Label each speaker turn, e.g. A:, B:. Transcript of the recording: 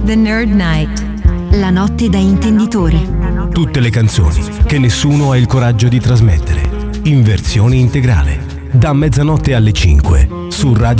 A: The Nerd Night.
B: La notte da intenditore.
C: Tutte le canzoni che nessuno ha il coraggio di trasmettere, in versione integrale, da mezzanotte alle 5 su Radio